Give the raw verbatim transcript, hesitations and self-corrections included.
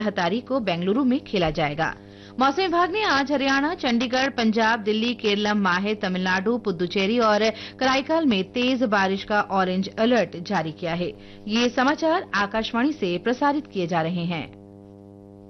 तारीख को बेंगलुरु में खेला जाएगा। मौसम विभाग ने आज हरियाणा, चंडीगढ़, पंजाब, दिल्ली, केरलम, माहे, तमिलनाडु, पुदुचेरी और कराईकाल में तेज बारिश का ऑरेंज अलर्ट जारी किया है। ये समाचार आकाशवाणी से प्रसारित किए जा रहे हैं।